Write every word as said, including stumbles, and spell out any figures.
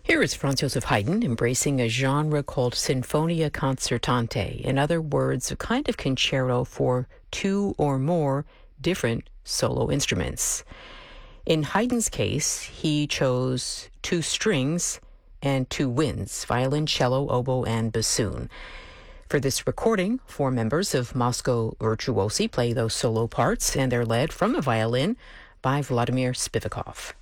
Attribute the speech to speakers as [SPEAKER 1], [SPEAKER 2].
[SPEAKER 1] Here is Franz Joseph Haydn embracing a genre called Sinfonia Concertante. In other words, a kind of concerto for two or more different solo instruments. In Haydn's case, he chose two strings and two winds, violin, cello, oboe, and bassoon. For this recording, four members of Moscow Virtuosi play those solo parts, and they're led from the violin by Vladimir Spivakov.